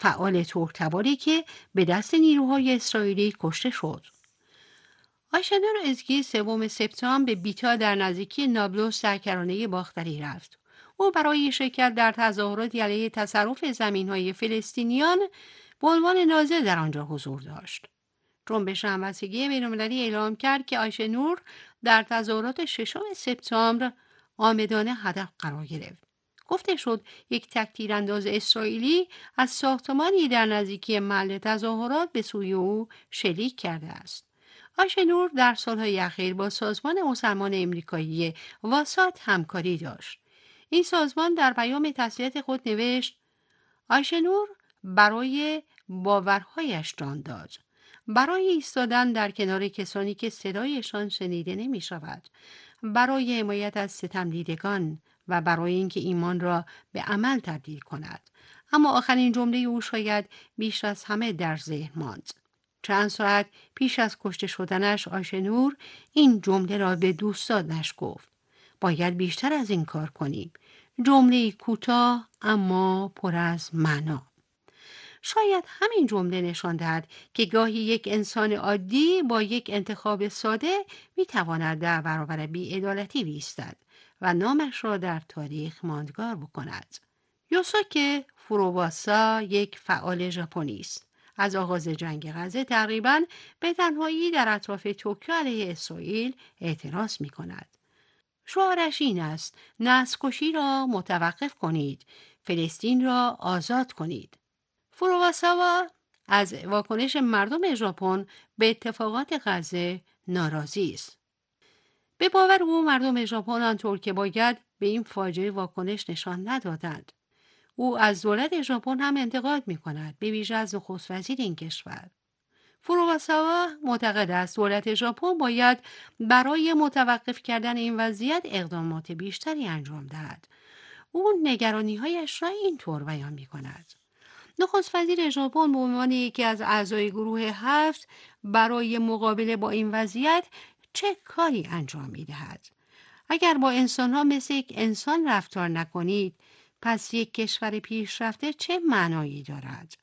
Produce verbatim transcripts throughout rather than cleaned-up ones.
فعال ترک‌تباری که به دست نیروهای اسرائیلی کشته شد. آشنور ازگی سوم سپتامبر به بیتا در نزدیکی نابلس در کرانه باختری رفت. او برای شرکت در تظاهرات علیه تصرف زمین‌های فلسطینیان به عنوان ناظر در آنجا حضور داشت. جنبش همبستگی بین‌المللی اعلام کرد که آیشنور در تظاهرات ششم سپتامبر عامدانه هدف قرار گرفت. گفته شد یک تک تیرانداز اسرائیلی از ساختمانی در نزدیکی محل تظاهرات به سوی او شلیک کرده است. آشنور در سالهای اخیر با سازمان مسلمان امریکایی واسات همکاری داشت. این سازمان در پیام تسلیت خود نوشت: آشنور برای باورهایش جان داد، برای ایستادن در کنار کسانی که صدایشان شنیده نمی شود، برای حمایت از ستمدیدگان و برای اینکه ایمان را به عمل تبدیل کند. اما آخرین جمله او شاید بیش از همه در ذهن ماند. چند ساعت پیش از کشته شدنش آشنور این جمله را به دوستانش گفت: باید بیشتر از این کار کنیم. جمله کوتاه اما پر از معنا. شاید همین جمله نشان دهد که گاهی یک انسان عادی با یک انتخاب ساده میتواند در برابر بی‌عدالتی بایستد و نامش را در تاریخ ماندگار بکند. یوسوکه فوروباسا یک فعال ژاپنی است. از آغاز جنگ غزه تقریباً به تنهایی در اطراف توکیو علیه اسرائیل اعتراض می کند. شعارش این است: نسل‌کشی را متوقف کنید، فلسطین را آزاد کنید. فوروباسا از واکنش مردم ژاپن به اتفاقات غزه ناراضی است. به باور او مردم ژاپن آنطور که باید به این فاجعه واکنش نشان ندادند. او از دولت ژاپن هم انتقاد می کند، به ویژه از نخست وزیر این کشور. فوروباسا معتقد است دولت ژاپن باید برای متوقف کردن این وضعیت اقدامات بیشتری انجام دهد. او نگرانی‌هایش را اینطور بیان می کند: نخست وزیر ژاپن به عنوان یکی از اعضای گروه هفت برای مقابله با این وضعیت چه کاری انجام می دهد؟ اگر با انسان‌ها مثل یک انسان رفتار نکنید، پس یک کشور پیشرفته چه معنایی دارد؟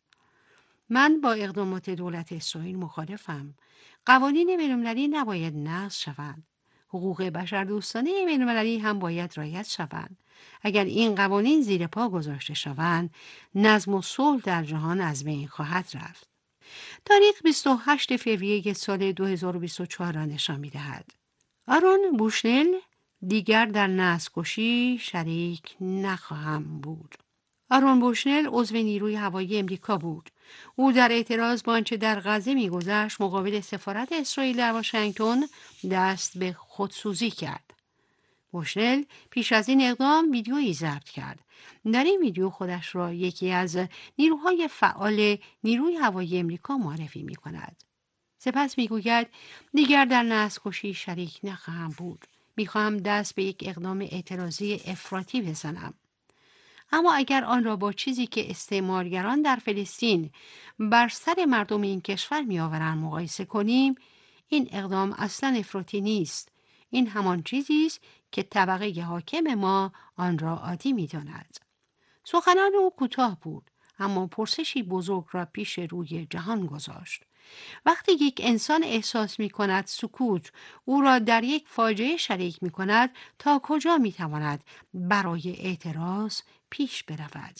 من با اقدامات دولت اسرائیل مخالفم. قوانین بین‌المللی نباید نقض شوند. حقوق بشردوستانه بین‌المللی هم باید رعایت شوند. اگر این قوانین زیر پا گذاشته شوند، نظم و صلح در جهان از بین خواهد رفت. تاریخ بیست و هشتم فوریه سال دو هزار و بیست و چهار را نشان می‌دهد. آرون بوشنل دیگر در نسل‌کشی شریک نخواهم بود. آرون بوشنل عضو نیروی هوایی امریکا بود. او در اعتراض با آنچه در غزه می‌گذشت مقابل سفارت اسرائیل در واشنگتن دست به خودسوزی کرد. بوشنل پیش از این اقدام ویدیویی ضبط کرد. در این ویدیو خودش را یکی از نیروهای فعال نیروی هوایی امریکا معرفی می‌کند. سپس می‌گوید دیگر در نسل‌کشی شریک نخواهم بود. می‌خواهم دست به یک اقدام اعتراضی افراطی بزنم. اما اگر آن را با چیزی که استعمارگران در فلسطین بر سر مردم این کشور می‌آورند مقایسه کنیم، این اقدام اصلاً افراطی نیست. این همان چیزی است که طبقه حاکم ما آن را عادی می‌داند. سخنان او کوتاه بود، اما پرسشی بزرگ را پیش روی جهان گذاشت. وقتی یک انسان احساس می کند سکوت او را در یک فاجعه شریک می کند، تا کجا می تواند برای اعتراض پیش برود؟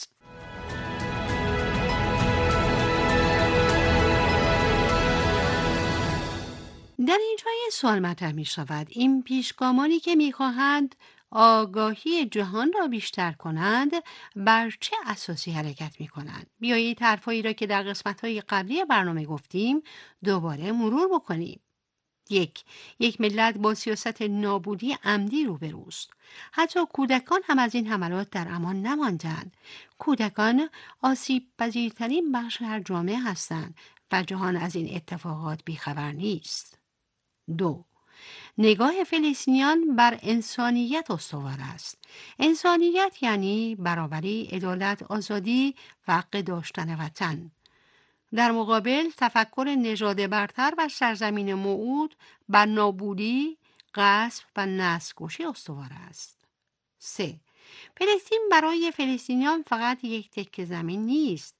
در اینجا یه سوال مطرح می شود: این پیشگامانی که می خواهند آگاهی جهان را بیشتر کنند بر چه اساسی حرکت می کنند؟ بیایید حرفایی را که در قسمت‌های قبلی برنامه گفتیم دوباره مرور بکنیم. یک یک ملت با سیاست نابودی عمدی روبروست. حتی کودکان هم از این حملات در امان نماندند. کودکان آسیب پذیرترین بخش هر جامعه هستند و جهان از این اتفاقات بیخبر نیست. دو نگاه فلسطینیان بر انسانیت استوار است. انسانیت یعنی برابری، عدالت، آزادی و حق داشتن وطن. در مقابل تفکر نژاد برتر و سرزمین موعود بر نابودی، غصب و نسل‌کشی استوار است. سه فلسطین برای فلسطینیان فقط یک تکه زمین نیست.